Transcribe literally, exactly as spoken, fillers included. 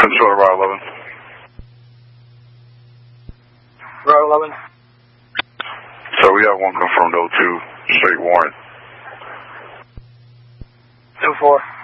Minnesota, Route eleven. Route eleven. So we have one confirmed oh two, straight warrant. two four.